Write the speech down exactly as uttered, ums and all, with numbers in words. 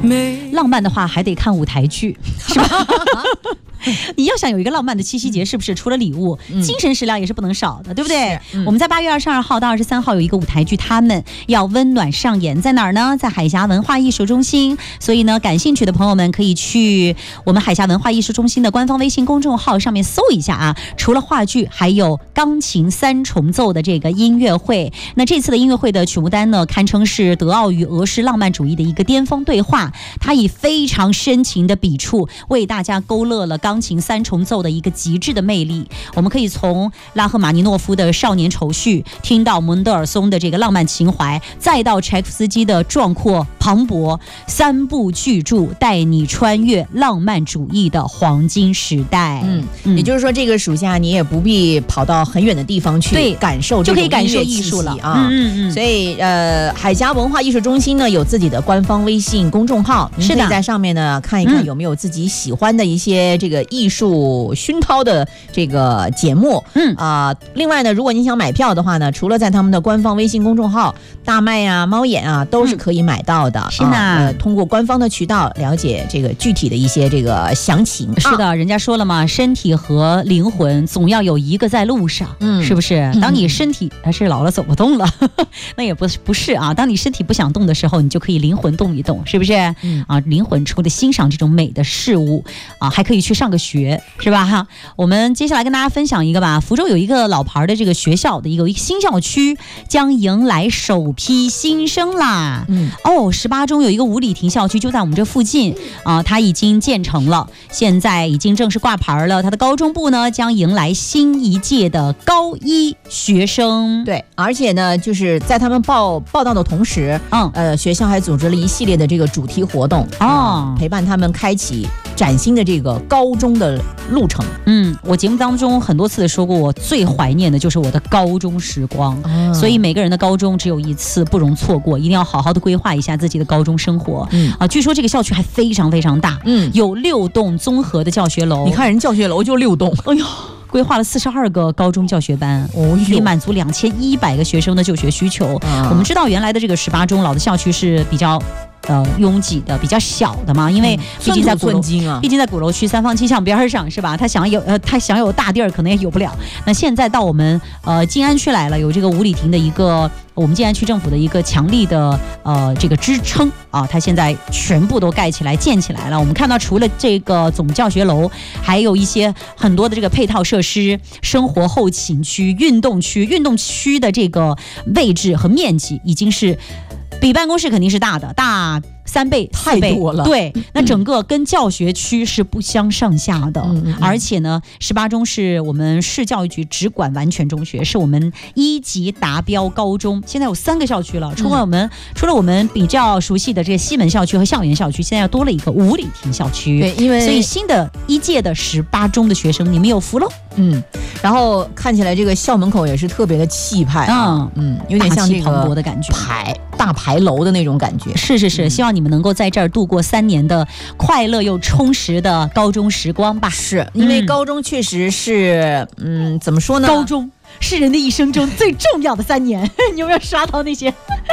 浪漫的话还得看舞台剧，是吧？你要想有一个浪漫的七夕节，是不是除了礼物，嗯、精神食粮也是不能少的，对不对？嗯、我们在八月二十二号到二十三号有一个舞台剧，他们要温暖上演，在哪儿呢？在海峡文化艺术中心。所以呢，感兴趣的朋友们可以去我们海峡文化艺术中心的官方微信公众号上面搜一下啊。除了话剧，还有钢琴三重奏的这个音乐会。那这次的音乐会的曲目单呢，堪称是德奥与俄式浪漫主义的一个巅峰对话。它以非常深情的笔触，为大家勾勒了钢琴三重奏的一个极致的魅力。我们可以从拉赫玛尼诺夫的少年愁绪，听到门德尔松的这个浪漫情怀，再到柴可夫斯基的壮阔磅礴，三部巨著带你穿越浪漫主义的黄金时代。 嗯，嗯也就是说，这个暑假你也不必跑到很远的地方去对感受这种就可以感受艺术了啊。 嗯嗯嗯。 所以呃，海峡文化艺术中心呢有自己的官方微信公众号，您可以在上面呢看一看有没有自己喜欢的一些这个艺术熏陶的这个节目。嗯啊、呃，另外呢，如果您想买票的话呢，除了在他们的官方微信公众号大麦啊、猫眼啊都是可以买到的。 是的、 啊呃，通过官方的渠道了解这个具体的一些这个详情。 是的，啊、人家说了嘛，身体和灵魂总要有一个在路上，嗯，是不是？当你身体还是老了走不动了，那也不是不是啊。当你身体不想动的时候，你就可以灵魂动一动，是不是？嗯啊，灵魂除了欣赏这种美的事物啊，还可以去上个学，是吧？哈，我们接下来跟大家分享一个吧。福州有一个老牌的这个学校的一个一个新校区将迎来首批新生啦。嗯，哦，十八中有一个五里亭校区就在我们这附近啊，它已经建成了，现在已经正式挂牌了。它的高中部呢将迎来新一届的高一学生。 对，而且呢，就是在他们报报道的同时，嗯，呃，学校还组织了一系列的这个主题活动哦、嗯，陪伴他们开启崭新的这个高中的路程。 嗯，我节目当中很多次的说过，我最怀念的就是我的高中时光、哦、所以每个人的高中只有一次，不容错过，一定要好好的规划一下自己的高中生活。嗯啊，据说这个校区还非常非常大，嗯，有六栋综合的教学楼。 你看人教学楼就六栋， 哎呦，规划了四十二个高中教学班，哦，可以满足两千一百个学生的就学需求、啊。我们知道原来的这个十八中老的校区是比较呃拥挤的，比较小的嘛，因为毕竟在鼓楼， 啊、 毕竟在鼓楼区三坊七巷边上是吧？他想有呃他想有大地儿可能也有不了。那现在到我们呃静安区来了，有这个五里亭的一个我们静安区政府的一个强力的呃这个支撑啊，它现在全部都盖起来建起来了。我们看到除了这个总教学楼，还有一些很多的这个配套设施，生活后勤区、运动区、运动区的这个位置和面积已经是比办公室肯定是大的，大三倍太多了。 对，那整个跟教学区是不相上下的。嗯嗯、而且呢，十八中是我们市教育局只管完全中学，是我们一级达标高中。现在有三个校区了，除了我们、嗯、除了我们比较熟悉的这个西门校区和校园校区，现在又多了一个五里亭校区。 对，因为所以新的一届的十八中的学生，你们有福喽。 嗯，然后看起来这个校门口也是特别的气派啊，嗯，有点像这个磅礴的感觉， 牌大牌楼的那种感觉。 是是是，希望你们能够在这儿度过三年的快乐又充实的高中时光吧。 是因为高中确实是，嗯，怎么说呢？ 高中是人的一生中最重要的三年。你有没有刷到那些？